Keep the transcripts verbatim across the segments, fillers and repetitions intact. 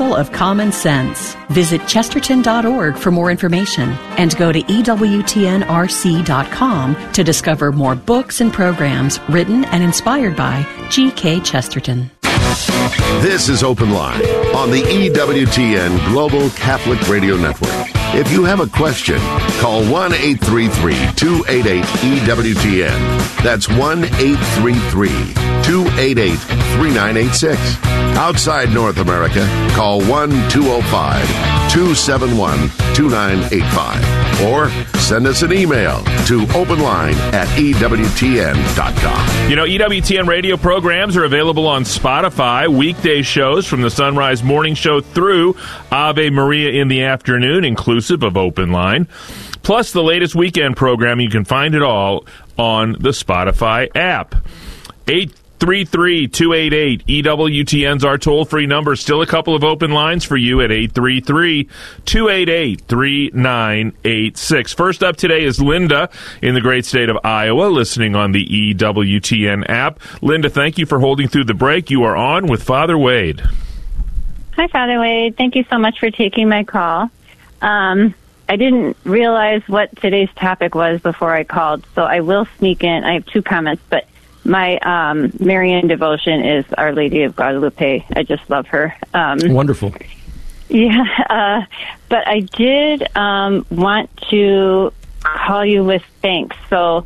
crystal of common sense. Visit Chesterton dot org for more information and go to E W T N R C dot com to discover more books and programs written and inspired by G K Chesterton. This is Open Line on the E W T N Global Catholic Radio Network. If you have a question, call one eight three three, two eight eight, E W T N. That's one eight three three, two eight eight, three nine eight six. Outside North America, call one two zero five, two seven one, two nine eight five. Or send us an email to openline at E W T N dot com. You know, E W T N radio programs are available on Spotify. Weekday shows from the Sunrise Morning Show through Ave Maria in the afternoon, inclusive of Open Line. Plus the latest weekend programming. You can find it all on the Spotify app. eight three three, two eight eight, E W T N's our toll-free number. Still a couple of open lines for you at eight three three, two eight eight, three nine eight six. First up today is Linda in the great state of Iowa, listening on the E W T N app. Linda, thank you for holding through the break. You are on with Father Wade. Hi, Father Wade. Thank you so much for taking my call. Um, I didn't realize what today's topic was before I called, so I will sneak in. I have two comments, but my um, Marian devotion is Our Lady of Guadalupe. I just love her. Um, Wonderful. Yeah, uh, but I did um, want to call you with thanks. So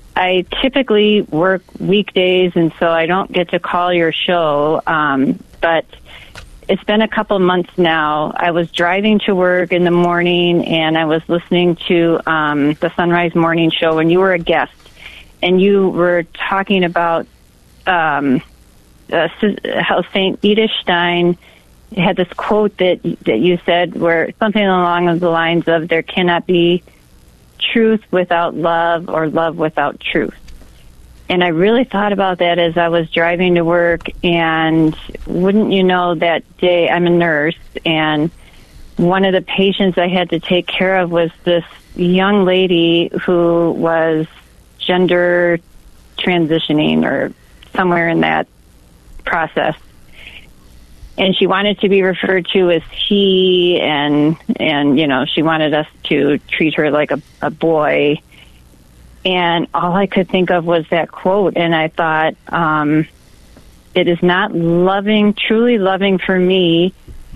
I typically work weekdays, and so I don't get to call your show, um, but it's been a couple months now. I was driving to work in the morning, and I was listening to um, the Sunrise Morning Show, and you were a guest. And you were talking about um, uh, how Saint Edith Stein had this quote that that you said, where something along the lines of "There cannot be truth without love, or love without truth." And I really thought about that as I was driving to work. And wouldn't you know, that day I'm a nurse, and one of the patients I had to take care of was this young lady who was gender transitioning or somewhere in that process. And she wanted to be referred to as he, and, and you know, she wanted us to treat her like a, a boy. And all I could think of was that quote. And I thought, um, it is not loving, truly loving for me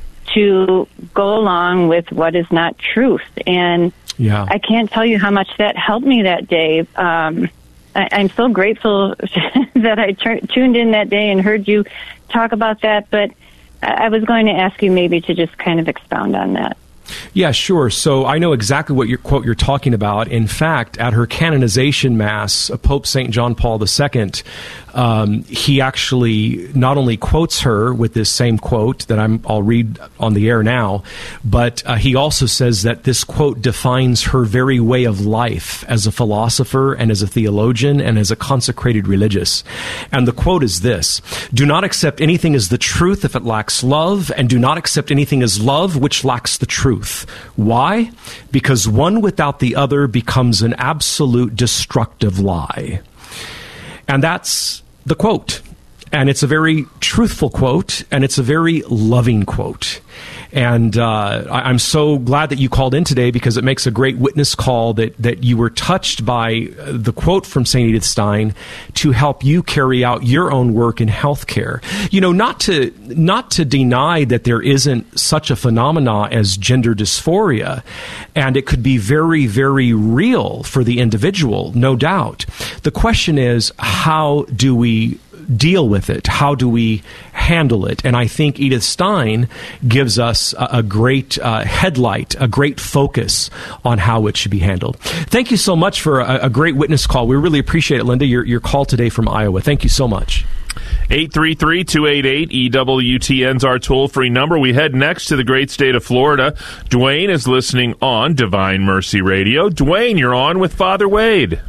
to go along with what is not truth. And yeah. I can't tell you how much that helped me that day. Um, I, I'm so grateful that I t- tuned in that day and heard you talk about that. But I, I was going to ask you maybe to just kind of expound on that. Yeah, sure. So I know exactly what your quote you're talking about. In fact, at her canonization mass, Pope Saint John Paul the Second, um, he actually not only quotes her with this same quote that I'm, I'll read on the air now, but uh, he also says that this quote defines her very way of life as a philosopher and as a theologian and as a consecrated religious. And the quote is this: "Do not accept anything as the truth if it lacks love, and do not accept anything as love which lacks the truth. Why? Because one without the other becomes an absolute destructive lie." And that's the quote. And it's a very truthful quote, and it's a very loving quote. And uh, I'm so glad that you called in today, because it makes a great witness call that, that you were touched by the quote from Saint Edith Stein to help you carry out your own work in healthcare. You know, not to not to deny that there isn't such a phenomena as gender dysphoria, and it could be very, very real for the individual, no doubt. The question is, how do we deal with it? How do we handle it? And I think Edith Stein gives us a, a great uh, headlight, a great focus on how it should be handled. Thank you so much for a, a great witness call. We really appreciate it, Linda, your, your call today from Iowa. Thank you so much. eight three three, two eight eight, E W T N's our toll-free number. We head next to the great state of Florida. Dwayne is listening on Divine Mercy Radio. Dwayne, you're on with Father Wade.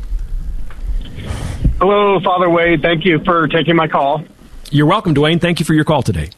Hello, Father Wade. Thank you for taking my call. You're welcome, Dwayne. Thank you for your call today.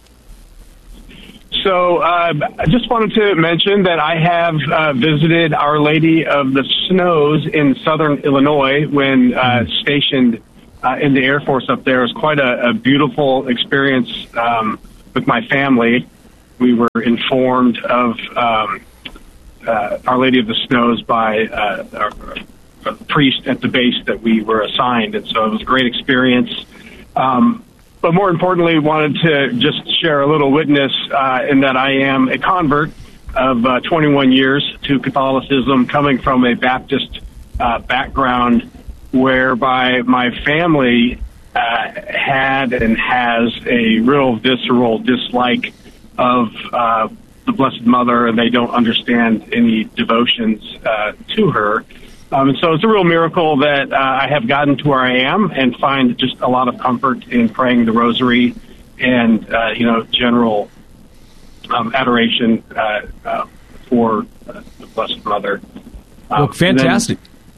So uh, I just wanted to mention that I have uh, visited Our Lady of the Snows in southern Illinois when uh, stationed uh, in the Air Force up there. It was quite a, a beautiful experience um, with my family. we were informed of um, uh, Our Lady of the Snows by uh, our, our priest at the base that we were assigned, and so it was a great experience. Um, but more importantly, wanted to just share a little witness uh, in that I am a convert of uh, twenty-one years to Catholicism, coming from a Baptist uh, background, whereby my family uh, had and has a real visceral dislike of uh, the Blessed Mother, and they don't understand any devotions uh, to her. Um, and so it's a real miracle that uh, I have gotten to where I am and find just a lot of comfort in praying the Rosary and, uh, you know, general um, adoration uh, uh, for uh, the Blessed Mother. Um, well, fantastic.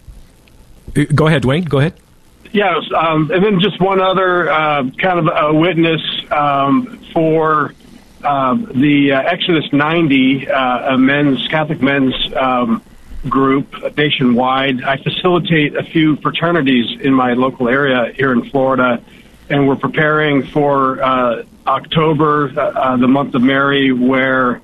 Then, Go ahead, Dwayne. Go ahead. Yes, um, and then just one other uh, kind of a witness um, for uh, the uh, Exodus ninety, uh, a men's Catholic men's um, group nationwide. I facilitate a few fraternities in my local area here in Florida, and we're preparing for uh, October, uh, the month of Mary, where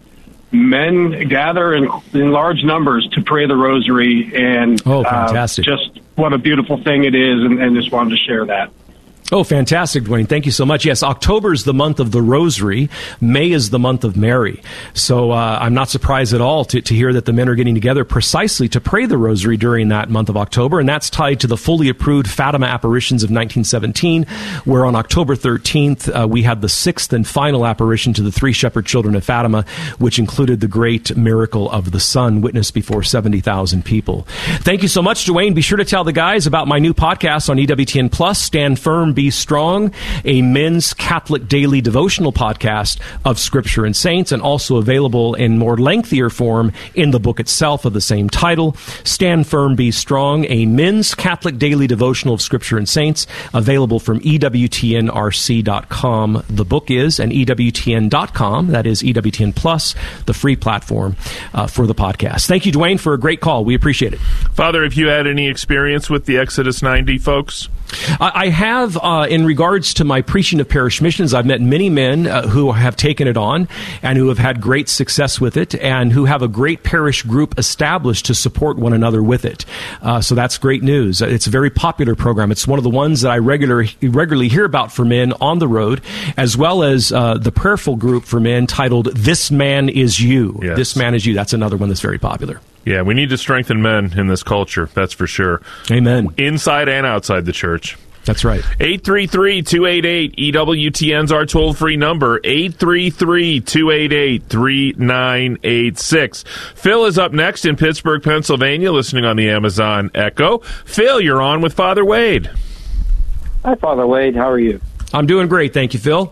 men gather in, in large numbers to pray the Rosary, and oh, fantastic. Uh, just what a beautiful thing it is, and, and just wanted to share that. Oh, fantastic, Dwayne. Thank you so much. Yes, October is the month of the Rosary. May is the month of Mary. So uh, I'm not surprised at all to, to hear that the men are getting together precisely to pray the Rosary during that month of October. And that's tied to the fully approved Fatima apparitions of nineteen seventeen, where on October thirteenth, uh, we had the sixth and final apparition to the three shepherd children of Fatima, which included the great miracle of the sun witnessed before seventy thousand people. Thank you so much, Dwayne. Be sure to tell the guys about my new podcast on E W T N Plus, Stand Firm, Be Strong, a men's Catholic daily devotional podcast of Scripture and Saints, and also available in more lengthier form in the book itself of the same title, Stand Firm, Be Strong, a men's Catholic daily devotional of Scripture and Saints, available from E W T N R C dot com. The book is, and E W T N dot com, that is E W T N Plus, the free platform uh, for the podcast. Thank you, Dwayne, for a great call. We appreciate it. Father, have you had any experience with the Exodus ninety folks? I have, uh, in regards to my preaching of parish missions, I've met many men uh, who have taken it on and who have had great success with it, and who have a great parish group established to support one another with it. Uh, so that's great news. It's a very popular program. It's one of the ones that I regular, regularly hear about for men on the road, as well as uh, the prayerful group for men titled This Man Is You. Yes. This Man Is You. That's another one that's very popular. Yeah, we need to strengthen men in this culture, that's for sure. Amen. Inside and outside the church. That's right. eight three three, two eight eight, E W T N's our toll-free number, eight three three, two eight eight, three nine eight six. Phil is up next in Pittsburgh, Pennsylvania, listening on the Amazon Echo. Phil, you're on with Father Wade. Hi, Father Wade. How are you? I'm doing great. Thank you, Phil.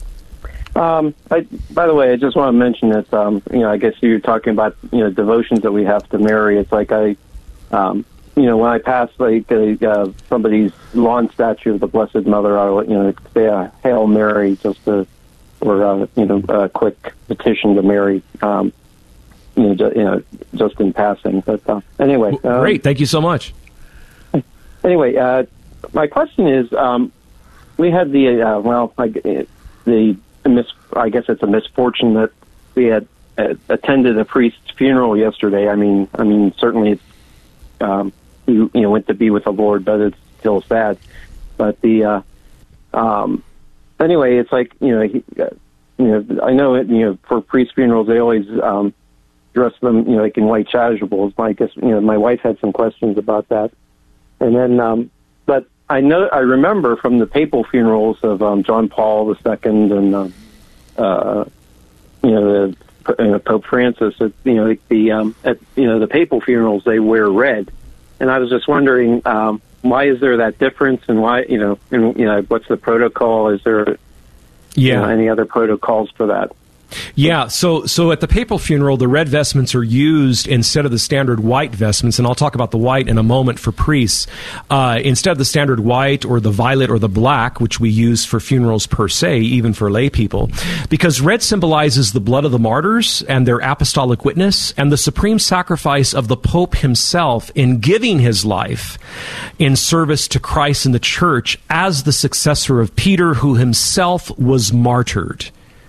Um, I, by the way, I just want to mention that, um, you know, I guess you're talking about, you know, devotions that we have to Mary. It's like I, um, you know, when I pass, like, a, uh, somebody's lawn statue of the Blessed Mother, I'll, you know, say a Hail Mary just to, or, uh, you know, a quick petition to Mary, um, you know, just, you know, just in passing. But uh, anyway. Um, Great. Thank you so much. Anyway, uh, my question is, um, we had the, uh, well, I, the, Mis- I guess it's a misfortune that we had uh, attended a priest's funeral yesterday. I mean, I mean, certainly, it's, um, he you know went to be with the Lord, but it's still sad. But the uh, um, anyway, it's like you know, he, uh, you know, I know it. You know, for priest funerals, they always um, dress them, you know, like in white chasubles. I guess you know, my wife had some questions about that, and then, um, but. I know. I remember from the papal funerals of um, John Paul the Second and uh, uh, you know the uh, Pope Francis. That, you know the um, at you know the papal funerals they wear red, and I was just wondering um, why is there that difference, and why you know and you know what's the protocol? Is there yeah you know, any other protocols for that? Yeah, so so at the papal funeral, the red vestments are used instead of the standard white vestments, and I'll talk about the white in a moment for priests. Uh, instead of the standard white or the violet or the black, which we use for funerals per se, even for lay people, because red symbolizes the blood of the martyrs and their apostolic witness and the supreme sacrifice of the Pope himself in giving his life in service to Christ and the Church as the successor of Peter, who himself was martyred.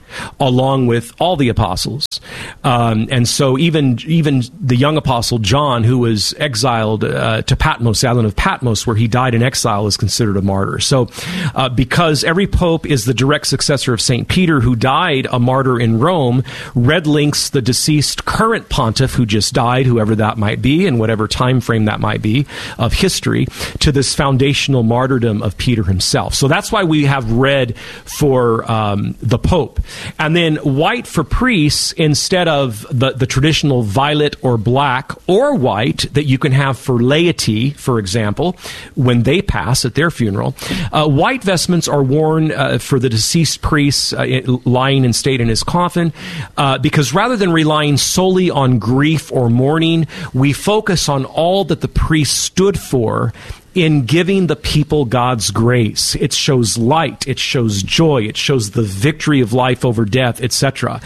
along with all the apostles. Um, and so even even the young apostle John, who was exiled uh, to Patmos, the island of Patmos, where he died in exile, is considered a martyr. So uh, because every pope is the direct successor of Saint Peter, who died a martyr in Rome, red links the deceased current pontiff who just died, whoever that might be, in whatever time frame that might be of history, to this foundational martyrdom of Peter himself. So that's why we have red for um, the Pope. And then white for priests instead of the, the traditional violet or black or white that you can have for laity, for example, when they pass at their funeral. Uh, white vestments are worn uh, for the deceased priest uh, lying in state in his coffin uh, because rather than relying solely on grief or mourning, we focus on all that the priest stood for in giving the people God's grace. It shows light, it shows joy, it shows the victory of life over death, et cetera.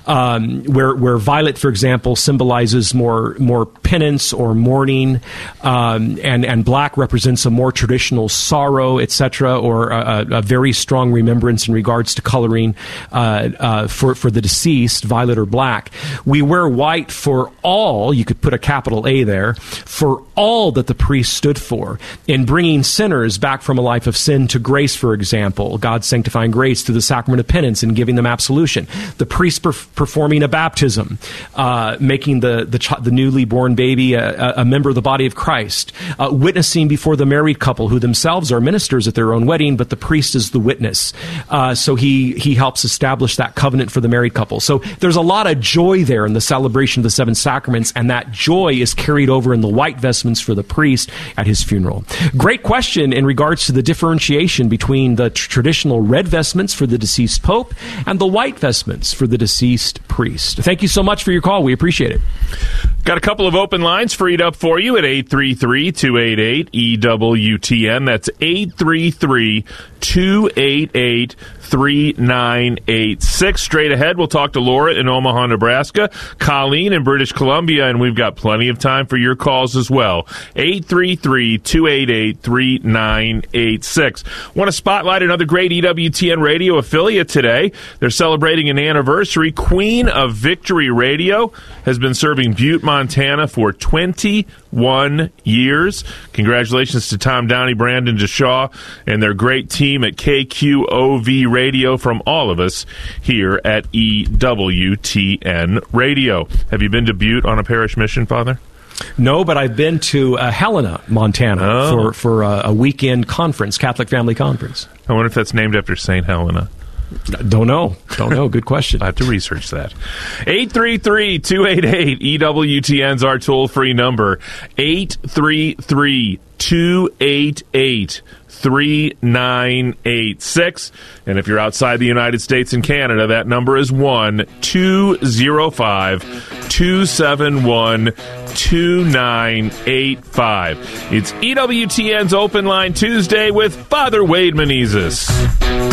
Um, where, where violet, for example, symbolizes more more penance or mourning, um, and and black represents a more traditional sorrow, et cetera, or a, a very strong remembrance in regards to coloring uh, uh, for for the deceased, violet or black. We wear white for all. You could put a capital A there, for all that the priest stood for. In bringing sinners back from a life of sin to grace, for example, God's sanctifying grace through the sacrament of penance and giving them absolution. The priest per- performing a baptism, uh, making the the, ch- the newly born baby a, a member of the body of Christ, uh, witnessing before the married couple who themselves are ministers at their own wedding, but the priest is the witness. Uh, so he he helps establish that covenant for the married couple. So there's a lot of joy there in the celebration of the seven sacraments, and that joy is carried over in the white vestments for the priest at his funeral. Great question in regards to the differentiation between the tr- traditional red vestments for the deceased pope and the white vestments for the deceased priest. Thank you so much for your call. We appreciate it. Got a couple of open lines freed up for you at eight three three, two eight eight, E W T N. That's eight three three, two eight eight, three nine eight six. Straight ahead, we'll talk to Laura in Omaha, Nebraska, Colleen in British Columbia, and we've got plenty of time for your calls as well. eight three three, two eight eight, three nine eight six. Want to spotlight another great E W T N radio affiliate today. They're celebrating an anniversary. Queen of Victory Radio has been serving Butte, Montana for twenty-one years. Congratulations to Tom Downey, Brandon DeShaw, and their great team at K Q O V Radio from all of us here at E W T N Radio. Have you been to Butte on a parish mission, Father? No, but I've been to uh, Helena, Montana, oh. for, for uh, a weekend conference, Catholic Family Conference. I wonder if that's named after Saint Helena. Don't know. Don't know. Good question. I have to research that. eight three three, two eight eight, E W T N's our toll-free number. eight three three, two eight eight, three nine eight six. And if you're outside the United States and Canada, that number is one two zero five, two seven one, two nine eight five. It's E W T N's Open Line Tuesday with Father Wade Menezes.